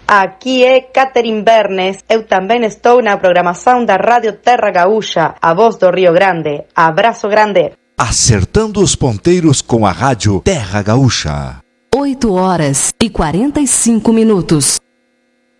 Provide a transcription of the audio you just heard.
Aqui é Catherine Bernes, eu também estou na programação da Rádio Terra Gaúcha, a voz do Rio Grande. Abraço grande. Acertando os ponteiros com a Rádio Terra Gaúcha. 8h45.